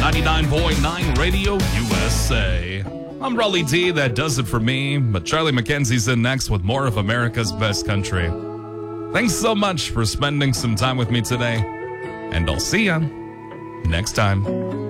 99.9 Radio USA. I'm Raleigh D. That does it for me, but Charlie McKenzie's in next with more of America's Best Country. Thanks so much for spending some time with me today, and I'll see ya next time.